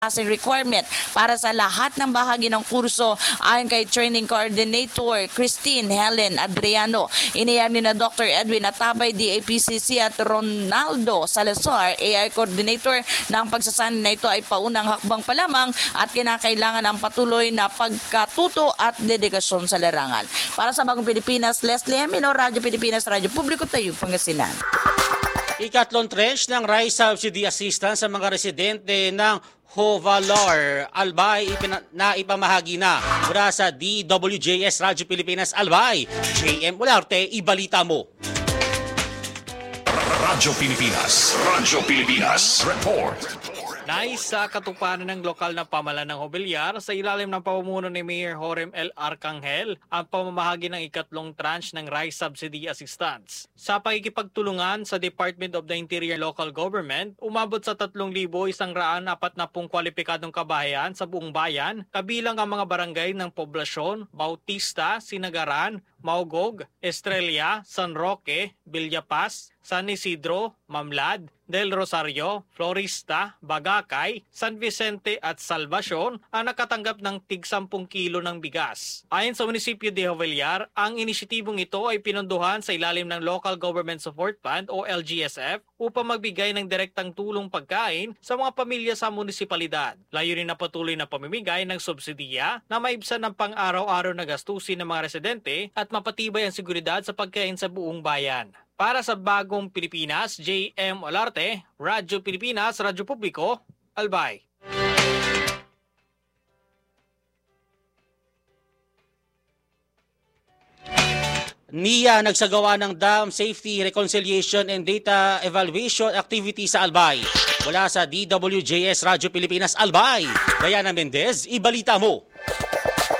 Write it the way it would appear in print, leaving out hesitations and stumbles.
passing requirement para sa lahat ng bahagi ng kurso ayon kay Training Coordinator Christine Helen Adriano. Iniyam ni na Dr. Edwin Atabay, DAPCC at Ronaldo Salazar, AI Coordinator, na ang pagsasanay na ito ay paunang hakbang pa lamang at kinakailangan ng patuloy na pagkatuto at dedikasyon sa larangan. Para sa Bagong Pilipinas, Leslie Hemino, Radyo Pilipinas, Radyo Publiko, Tayo, Pangasinan. Ikatlong tranche ng Rice Subsidy Assistance sa mga residente ng Jovallar, Albay na ipamahagi na mula sa DWJS Radyo Pilipinas, Albay. JM Olarte, ibalita mo. Radyo Pilipinas Report. Nais sa katuparan ng lokal na pamahalaan ng Jovallar sa ilalim ng pamumuno ni Mayor Jorem L. Arcangel ang pamamahagi ng ikatlong tranche ng Rice Subsidy Assistance. Sa pakikipagtulungan sa Department of the Interior Local Government, umabot sa 3,140 kwalipikadong kabahayan sa buong bayan, kabilang ang mga barangay ng Poblasyon, Bautista, Sinagaran, Maugog, Estrella, San Roque, Villapaz, San Isidro, Mamlad, Del Rosario, Florista, Bagakay, San Vicente at Salvacion ang nakatanggap ng tig 10 kilo ng bigas. Ayon sa munisipyo de Jovallar, ang inisyatibong ito ay pinondohan sa ilalim ng Local Government Support Fund o LGSF upang magbigay ng direktang tulong pagkain sa mga pamilya sa munisipalidad. Layunin na patuloy na pamimigay ng subsidiya na maibsan ng pang-araw-araw na gastusin ng mga residente at mapatibay ang seguridad sa pagkain sa buong bayan. Para sa Bagong Pilipinas, JM Olarte, Radyo Pilipinas, Radyo Publiko, Albay. NIA nagsagawa ng Dam Safety Reconciliation and Data Evaluation Activity sa Albay. Mula sa DWJS Radyo Pilipinas, Albay, Diana Mendez, ibalita mo.